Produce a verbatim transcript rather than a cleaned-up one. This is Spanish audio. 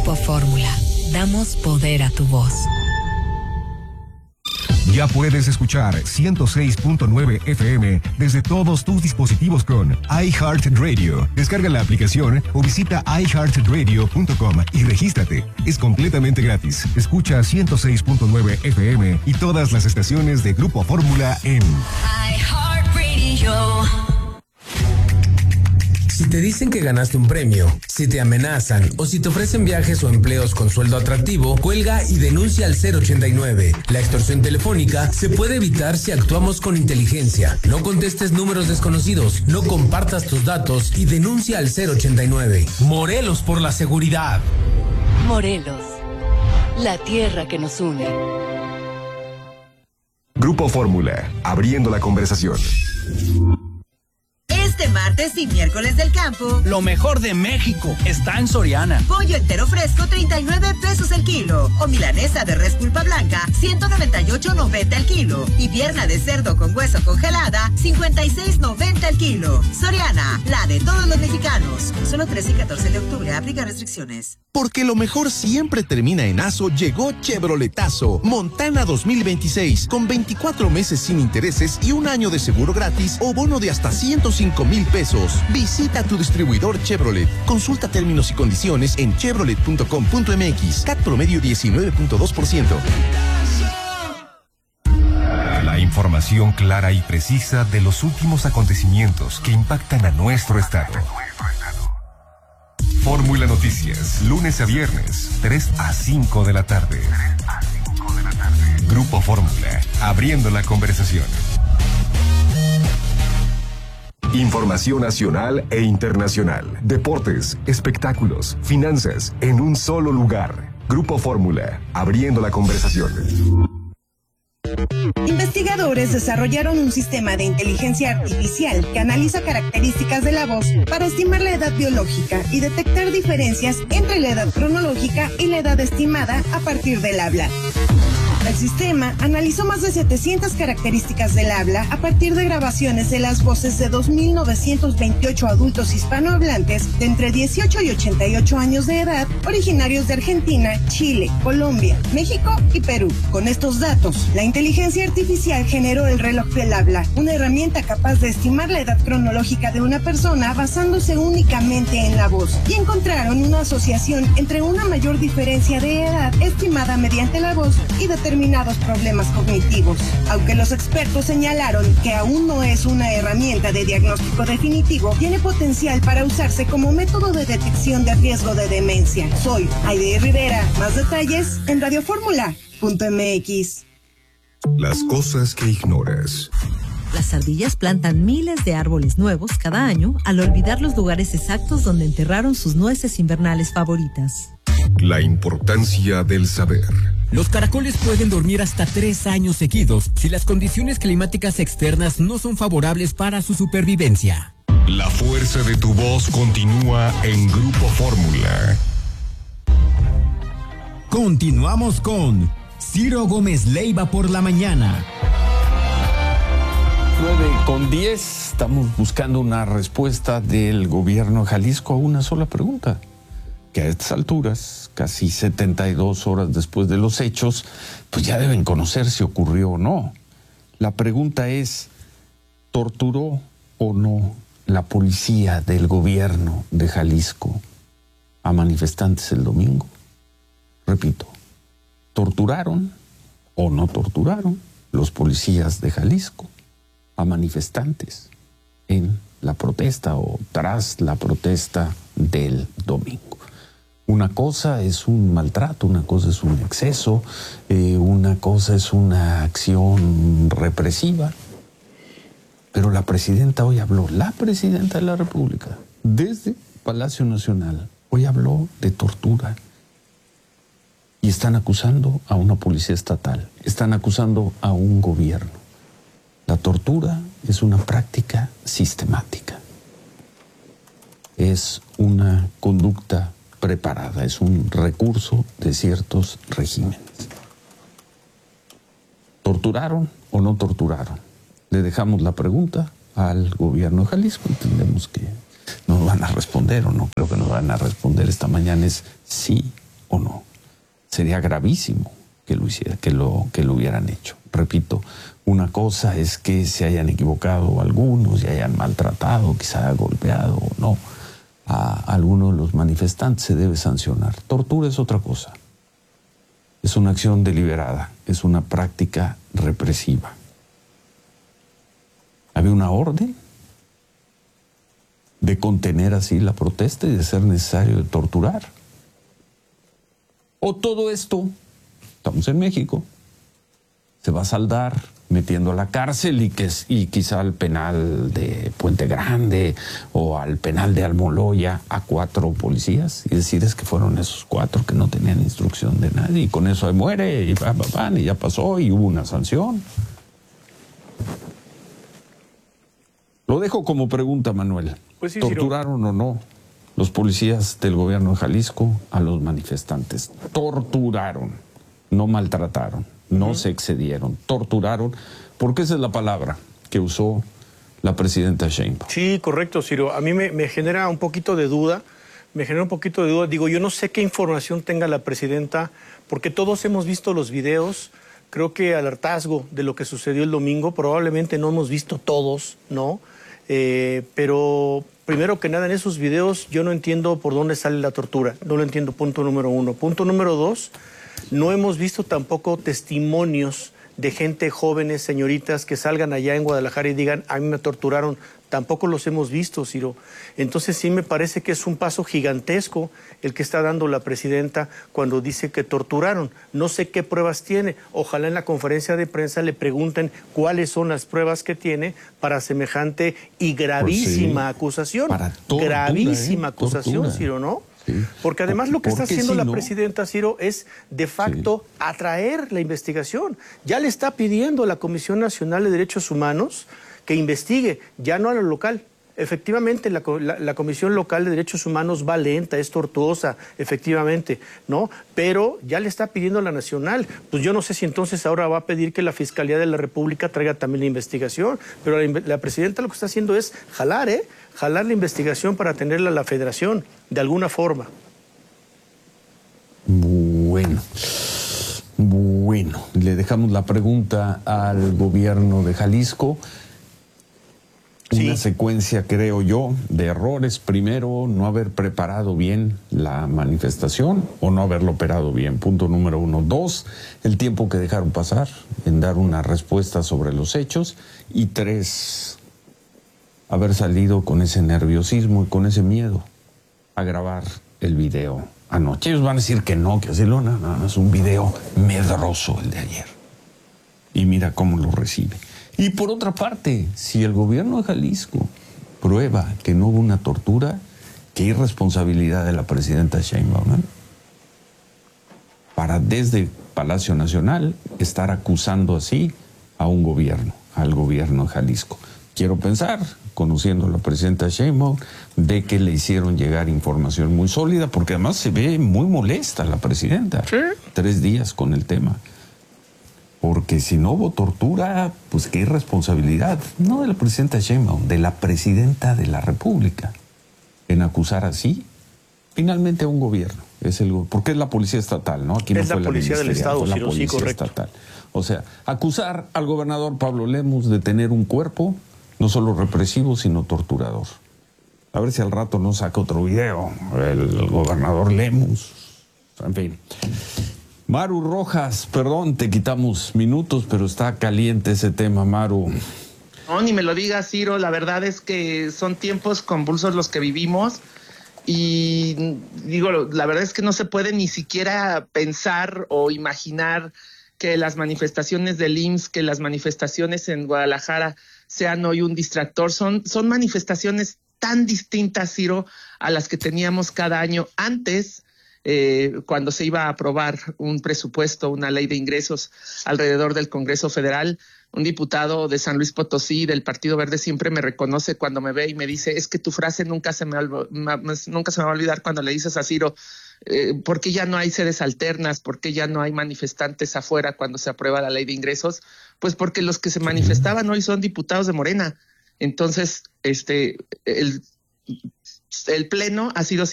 Grupo Fórmula. Damos poder a tu voz. Ya puedes escuchar ciento seis punto nueve F M desde todos tus dispositivos con iHeartRadio. Descarga la aplicación o visita i heart radio punto com y regístrate. Es completamente gratis. Escucha ciento seis punto nueve F M y todas las estaciones de Grupo Fórmula en iHeartRadio. Si te dicen que ganaste un premio, si te amenazan o si te ofrecen viajes o empleos con sueldo atractivo, cuelga y denuncia al cero ochenta y nueve. La extorsión telefónica se puede evitar si actuamos con inteligencia. No contestes números desconocidos, no compartas tus datos y denuncia al cero ochenta y nueve. Morelos por la seguridad. Morelos, la tierra que nos une. Grupo Fórmula, abriendo la conversación. Este martes y miércoles del campo, lo mejor de México está en Soriana. Pollo entero fresco, treinta y nueve pesos el kilo. O milanesa de res pulpa blanca, ciento noventa y ocho noventa el kilo. Y pierna de cerdo con hueso congelada, cincuenta y seis noventa el kilo. Soriana, la de todos los mexicanos. Solo trece y catorce de octubre, aplica restricciones. Porque lo mejor siempre termina en Aso, llegó Chevroletazo. Montana dos mil veintiséis, con veinticuatro meses sin intereses y un año de seguro gratis o bono de hasta ciento cinco mil pesos. Visita tu distribuidor Chevrolet. Consulta términos y condiciones en chevrolet punto com punto m x. C A T promedio diecinueve punto dos por ciento. La información clara y precisa de los últimos acontecimientos que impactan a nuestro estado. Fórmula Noticias, lunes a viernes, tres a cinco de la tarde. Grupo Fórmula, abriendo la conversación. Información nacional e internacional, deportes, espectáculos, finanzas, en un solo lugar. Grupo Fórmula, abriendo la conversación. Investigadores desarrollaron un sistema de inteligencia artificial que analiza características de la voz para estimar la edad biológica y detectar diferencias entre la edad cronológica y la edad estimada a partir del habla. El sistema analizó más de setecientas características del habla a partir de grabaciones de las voces de dos mil novecientos veintiocho adultos hispanohablantes de entre dieciocho y ochenta y ocho años de edad, originarios de Argentina, Chile, Colombia, México y Perú. Con estos datos, la inteligencia artificial generó el reloj del habla, una herramienta capaz de estimar la edad cronológica de una persona basándose únicamente en la voz, y encontraron una asociación entre una mayor diferencia de edad estimada mediante la voz y determinados problemas cognitivos. Aunque los expertos señalaron que aún no es una herramienta de diagnóstico definitivo, tiene potencial para usarse como método de detección de riesgo de demencia. Soy Aide Rivera. Más detalles en radio fórmula punto m x. Las cosas que ignoras. Las ardillas plantan miles de árboles nuevos cada año al olvidar los lugares exactos donde enterraron sus nueces invernales favoritas. La importancia del saber. Los caracoles pueden dormir hasta tres años seguidos si las condiciones climáticas externas no son favorables para su supervivencia. La fuerza de tu voz continúa en Grupo Fórmula. Continuamos con Ciro Gómez Leiva por la mañana. nueve con diez, estamos buscando una respuesta del gobierno de Jalisco a una sola pregunta, que a estas alturas, casi setenta y dos horas después de los hechos, pues ya deben conocer si ocurrió o no. La pregunta es, ¿torturó o no la policía del gobierno de Jalisco a manifestantes el domingo? Repito, ¿torturaron o no torturaron los policías de Jalisco a manifestantes en la protesta o tras la protesta del domingo? Una cosa es un maltrato, una cosa es un exceso, eh, una cosa es una acción represiva. Pero la presidenta hoy habló, la presidenta de la República, desde Palacio Nacional, hoy habló de tortura. Y están acusando a una policía estatal, están acusando a un gobierno. La tortura es una práctica sistemática. Es una conducta preparada, es un recurso de ciertos regímenes. ¿Torturaron o no torturaron? Le dejamos la pregunta al gobierno de Jalisco. Entendemos que nos van a responder o no creo que nos van a responder esta mañana. Es sí ¿o no? Sería gravísimo que lo hiciera, que lo, que lo hubieran hecho. Repito, una cosa es que se hayan equivocado algunos y hayan maltratado, quizá golpeado o no a algunos de los manifestantes, se debe sancionar. Tortura es otra cosa. Es una acción deliberada, es una práctica represiva. Había una orden de contener así la protesta y de ser necesario de torturar. O todo esto, estamos en México, se va a saldar metiendo a la cárcel y, que, y quizá al penal de Puente Grande o al penal de Almoloya a cuatro policías y decir es que fueron esos cuatro que no tenían instrucción de nadie y con eso ahí muere y, pa, pa, pa, y ya pasó y hubo una sanción. Lo dejo como pregunta, Manuel. Pues sí, ¿torturaron Ciro. o no los policías del gobierno de Jalisco a los manifestantes? Torturaron, no maltrataron, no uh-huh. se excedieron, torturaron, porque esa es la palabra que usó la presidenta Sheinbaum. Sí, correcto, Ciro. A mí me, me genera un poquito de duda, me genera un poquito de duda. Digo, yo no sé qué información tenga la presidenta, porque todos hemos visto los videos. Creo que al hartazgo de lo que sucedió el domingo, probablemente no hemos visto todos, ¿no? Eh, pero primero que nada en esos videos yo no entiendo por dónde sale la tortura, no lo entiendo, punto número uno. Punto número dos, no hemos visto tampoco testimonios de gente, jóvenes, señoritas, que salgan allá en Guadalajara y digan, a mí me torturaron. Tampoco los hemos visto, Ciro. Entonces sí me parece que es un paso gigantesco el que está dando la presidenta cuando dice que torturaron. No sé qué pruebas tiene. Ojalá en la conferencia de prensa le pregunten cuáles son las pruebas que tiene para semejante y gravísima pues sí, acusación. Para tortura, gravísima ¿eh? acusación, tortura. Ciro, ¿no? Sí. Porque además lo que está haciendo si la no? presidenta, Ciro, es de facto sí. atraer la investigación. Ya le está pidiendo a la Comisión Nacional de Derechos Humanos que investigue, ya no a lo local. Efectivamente, la, la, la Comisión Local de Derechos Humanos va lenta, es tortuosa, efectivamente, ¿no? Pero ya le está pidiendo a la Nacional. Pues yo no sé si entonces ahora va a pedir que la Fiscalía de la República traiga también la investigación, pero la, la presidenta lo que está haciendo es jalar, ¿eh? Jalar la investigación para tenerla a la Federación, de alguna forma. Bueno, bueno, le dejamos la pregunta al gobierno de Jalisco. Una sí. secuencia, creo yo, de errores. Primero, no haber preparado bien la manifestación o no haberlo operado bien. Punto número uno. Dos, el tiempo que dejaron pasar en dar una respuesta sobre los hechos. Y tres, haber salido con ese nerviosismo y con ese miedo a grabar el video anoche. Ellos van a decir que no, que así lo no, no, es un video medroso el de ayer. Y mira cómo lo recibe. Y por otra parte, si el gobierno de Jalisco prueba que no hubo una tortura, qué irresponsabilidad de la presidenta Sheinbaum, ¿eh? Para desde Palacio Nacional estar acusando así a un gobierno, al gobierno de Jalisco. Quiero pensar, conociendo a la presidenta Sheinbaum, de que le hicieron llegar información muy sólida, porque además se ve muy molesta la presidenta. ¿Sí? Tres días con el tema. Porque si no hubo tortura, pues qué irresponsabilidad, no de la presidenta Sheinbaum, de la presidenta de la República, en acusar así, finalmente a un gobierno. Es el, porque es la policía estatal, ¿no? Aquí es no fue la policía la del Estado, fue la Ciro, policía sí, correcto. estatal. O sea, acusar al gobernador Pablo Lemus de tener un cuerpo no solo represivo, sino torturador. A ver si al rato no saca otro video, el gobernador Lemus. En fin. Maru Rojas, perdón, te quitamos minutos, pero está caliente ese tema, Maru. No, ni me lo digas, Ciro, la verdad es que son tiempos convulsos los que vivimos y digo, la verdad es que no se puede ni siquiera pensar o imaginar que las manifestaciones del I M S S, que las manifestaciones en Guadalajara sean hoy un distractor. Son, son manifestaciones tan distintas, Ciro, a las que teníamos cada año antes. Eh, cuando se iba a aprobar un presupuesto, una ley de ingresos alrededor del Congreso Federal, un diputado de San Luis Potosí del Partido Verde siempre me reconoce cuando me ve y me dice, es que tu frase nunca se me, nunca se me va a olvidar cuando le dices a Ciro, eh, ¿por qué ya no hay sedes alternas? ¿Por qué ya no hay manifestantes afuera cuando se aprueba la ley de ingresos? Pues porque los que se manifestaban hoy son diputados de Morena. Entonces, este, el, el Pleno ha sido